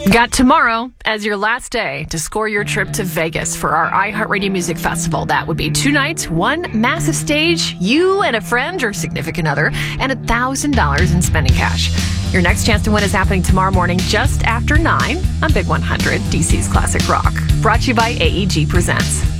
Got tomorrow as your last day to score your trip to Vegas for our iHeartRadio Music Festival. That would be 2 nights, one massive stage, you and a friend or significant other, and $1,000 in spending cash. Your next chance to win is happening tomorrow morning just after 9 on Big 100, DC's Classic Rock. Brought to you by AEG Presents.